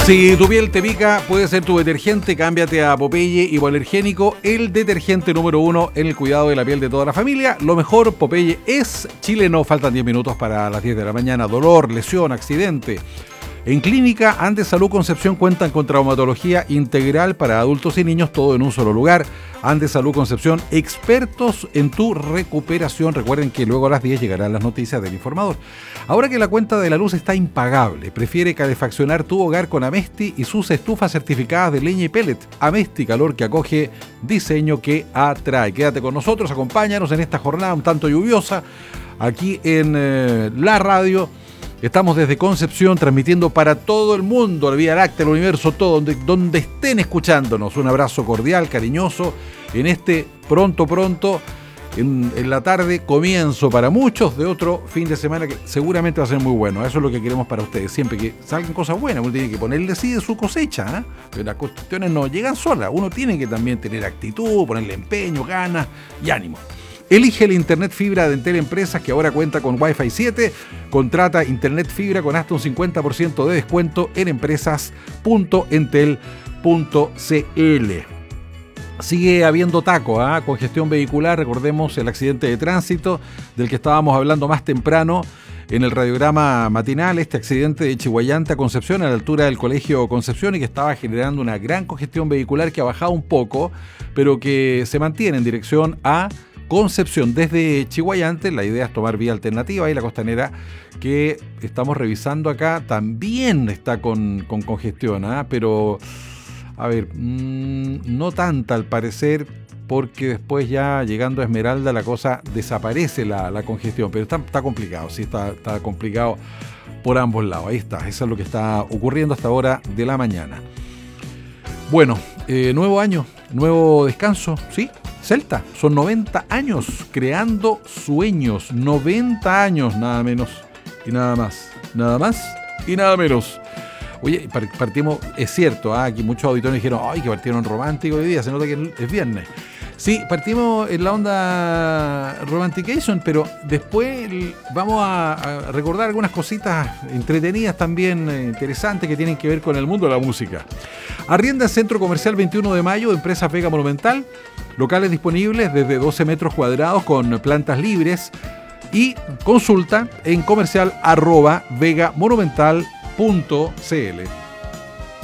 Si tu piel te pica, puede ser tu detergente. Cámbiate a Popeye Hipoalergénico, el detergente número 1 en el cuidado de la piel de toda la familia. Lo mejor, Popeye es chileno. Faltan 10 minutos para las 10 de la mañana. Dolor, lesión, accidente. En Clínica Andes Salud Concepción cuentan con traumatología integral para adultos y niños, todo en un solo lugar. Andes Salud Concepción, expertos en tu recuperación. Recuerden que luego a las 10 llegarán las noticias del informador. Ahora que la cuenta de la luz está impagable, prefiere calefaccionar tu hogar con Amesti y sus estufas certificadas de leña y pellet. Amesti, calor que acoge, diseño que atrae. Quédate con nosotros, acompáñanos en esta jornada un tanto lluviosa aquí en la radio. Estamos desde Concepción transmitiendo para todo el mundo, la Vía Láctea, el universo, todo, donde estén escuchándonos. Un abrazo cordial, cariñoso, en este pronto, en la tarde, comienzo para muchos de otro fin de semana que seguramente va a ser muy bueno. Eso es lo que queremos para ustedes. Siempre que salgan cosas buenas, uno tiene que ponerle sí de su cosecha, ¿eh? Pero las cuestiones no llegan solas. Uno tiene que también tener actitud, ponerle empeño, ganas y ánimo. Elige el Internet Fibra de Entel Empresas, que ahora cuenta con Wi-Fi 7. Contrata Internet Fibra con hasta un 50% de descuento en empresas.entel.cl. Sigue habiendo taco, congestión vehicular. Recordemos el accidente de tránsito del que estábamos hablando más temprano en el radiograma matinal, este accidente de Chihuayante a Concepción, a la altura del Colegio Concepción, y que estaba generando una gran congestión vehicular que ha bajado un poco, pero que se mantiene en dirección a Concepción desde Chihuayante. La idea es tomar vía alternativa, y la Costanera, que estamos revisando acá, también está con congestión, pero a ver, no tanta al parecer, porque después ya llegando a Esmeralda la cosa desaparece la congestión, pero está complicado, sí, está complicado por ambos lados. Ahí está, eso es lo que está ocurriendo hasta hora de la mañana. Bueno, nuevo año, nuevo descanso, ¿sí? Celta, son 90 años creando sueños, 90 años, nada menos y nada más, nada más y nada menos. Oye, partimos, es cierto, aquí muchos auditores dijeron, ay, que partieron romántico hoy día, se nota que es viernes. Sí, partimos en la onda Romantication, pero después vamos a recordar algunas cositas entretenidas también, interesantes, que tienen que ver con el mundo de la música. Arrienda Centro Comercial 21 de Mayo, Empresas Vega Monumental, locales disponibles desde 12 metros cuadrados con plantas libres, y consulta en comercial@vegamonumental.cl.